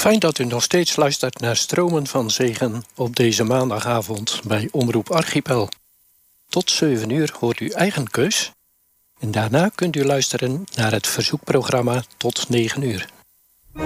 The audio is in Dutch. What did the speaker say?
Fijn dat u nog steeds luistert naar Stromen van Zegen op deze maandagavond bij Omroep Archipel. Tot 7 uur hoort u eigen keus. En daarna kunt u luisteren naar het verzoekprogramma tot 9 uur.